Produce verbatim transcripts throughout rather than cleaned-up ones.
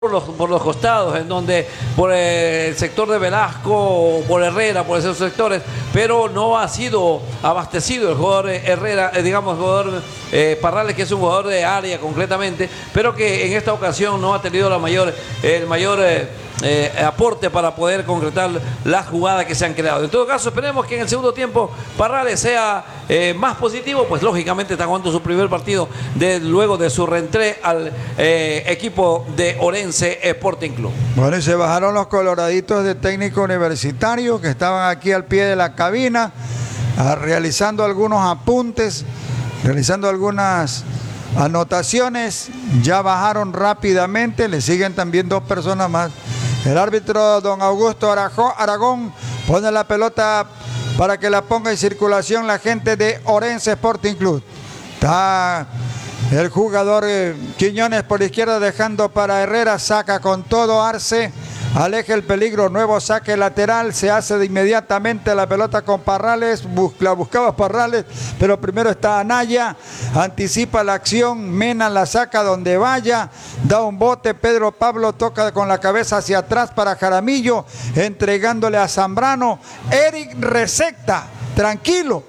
Por los, por los costados, en donde por el sector de Velasco o por Herrera, por esos sectores, pero no ha sido abastecido el jugador Herrera, eh, digamos, el jugador eh, Parrales, que es un jugador de área concretamente, pero que en esta ocasión no ha tenido la mayor, el mayor eh, eh, aporte para poder concretar las jugadas que se han creado. En todo caso, esperemos que en el segundo tiempo Parrales sea eh, más positivo, pues lógicamente está jugando su primer partido de, luego de su reentré al eh, equipo de Orense Sporting Club. Bueno, y se bajaron los coloraditos de técnico universitario que estaban aquí al pie de la cabina, a, realizando algunos apuntes, realizando algunas anotaciones. Ya bajaron rápidamente, le siguen también dos personas más. El árbitro don Augusto Aragón pone la pelota para que la ponga en circulación la gente de Orense Sporting Club. Está el jugador eh, Quiñones por la izquierda dejando para Herrera, saca con todo Arce, aleja el peligro, nuevo saque lateral, se hace de inmediatamente la pelota con Parrales, bus la buscaba Parrales, pero primero está Anaya, anticipa la acción, Mena la saca donde vaya, da un bote, Pedro Pablo toca con la cabeza hacia atrás para Jaramillo, entregándole a Zambrano, Eric Recepta, tranquilo,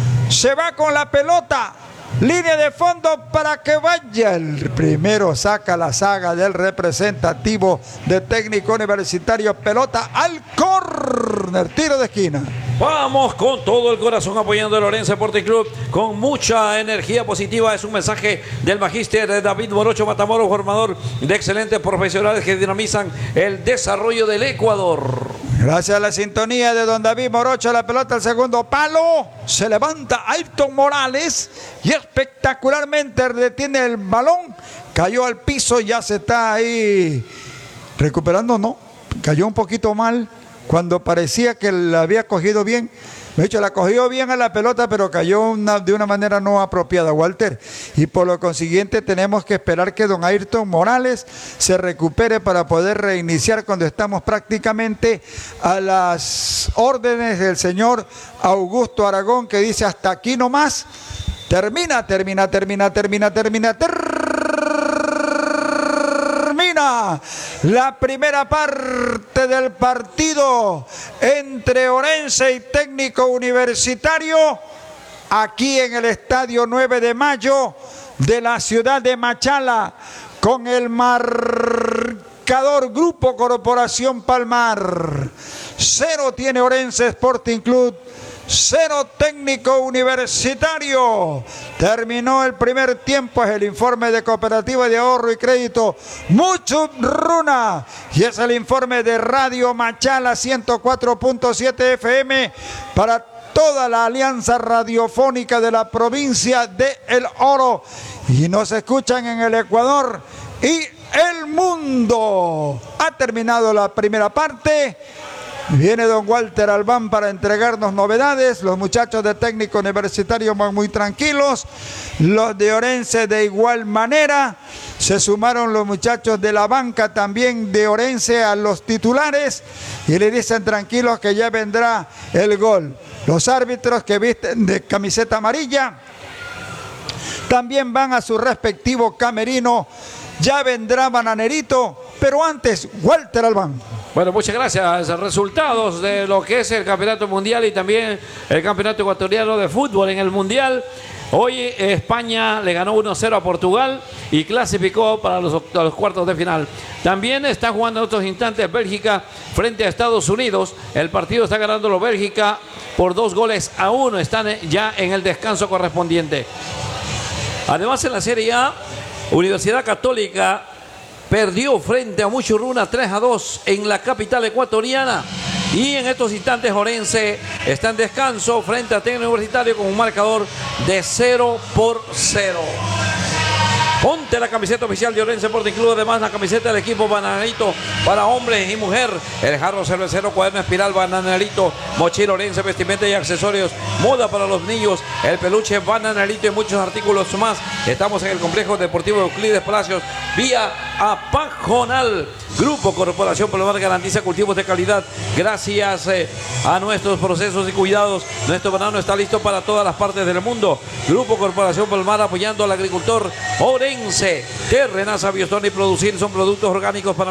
se va con la pelota, línea de fondo para que vaya. El primero saca la saga del representativo de técnico universitario. Pelota al córner, tiro de esquina. Vamos con todo el corazón apoyando el Orense Sporting Club con mucha energía positiva. Es un mensaje del magíster David Morocho Matamoros, formador de excelentes profesionales que dinamizan el desarrollo del Ecuador. Gracias a la sintonía de don David Morocho, la pelota al segundo palo, se levanta Ayrton Morales y espectacularmente detiene el balón, cayó al piso, ya se está ahí recuperando, no, cayó un poquito mal cuando parecía que la había cogido bien. De hecho, la cogió bien a la pelota, pero cayó una, de una manera no apropiada, Walter. Y por lo consiguiente tenemos que esperar que don Ayrton Morales se recupere para poder reiniciar cuando estamos prácticamente a las órdenes del señor Augusto Aragón, que dice hasta aquí nomás. Termina, termina, termina, termina, termina, termina. La primera parte del partido entre Orense y Técnico Universitario aquí en el Estadio nueve de mayo de la ciudad de Machala, con el marcador Grupo Corporación Palmar. Cero tiene Orense Sporting Club, cero Técnico Universitario. Terminó el primer tiempo, es el informe de Cooperativa de Ahorro y Crédito Mucho Runa, y es el informe de Radio Machala ciento cuatro punto siete F M para toda la alianza radiofónica de la provincia de El Oro, y nos escuchan en el Ecuador y el mundo. Ha terminado la primera parte. Viene don Walter Albán para entregarnos novedades. Los muchachos de Técnico Universitario van muy tranquilos. Los de Orense de igual manera. Se sumaron los muchachos de la banca también de Orense a los titulares. Y le dicen tranquilos que ya vendrá el gol. Los árbitros que visten de camiseta amarilla también van a su respectivo camerino. Ya vendrá Bananerito. Pero antes, Walter Albán. Bueno, muchas gracias. Resultados de lo que es el Campeonato Mundial y también el Campeonato Ecuatoriano de Fútbol en el Mundial. Hoy España le ganó uno cero a Portugal y clasificó para los, los cuartos de final. También está jugando en estos instantes Bélgica frente a Estados Unidos. El partido está ganándolo Bélgica por dos goles a uno. Están ya en el descanso correspondiente. Además, en la Serie A, Universidad Católica perdió frente a Muchurruna tres a dos en la capital ecuatoriana. Y en estos instantes Orense está en descanso frente a Técnico Universitario con un marcador de cero por cero. Ponte la camiseta oficial de Orense Sporting Club, además la camiseta del equipo Bananarito para hombres y mujer, el jarro cervecero, cuaderno espiral Bananarito, mochila Orense, vestimenta y accesorios, moda para los niños, el peluche Bananarito y muchos artículos más. Estamos en el complejo deportivo Euclides Palacios, vía a Pajonal. Grupo Corporación Palomar garantiza cultivos de calidad gracias eh, a nuestros procesos y cuidados. Nuestro banano está listo para todas las partes del mundo. Grupo Corporación Palomar apoyando al agricultor orense. Terrenaza, Biostone y Producir son productos orgánicos para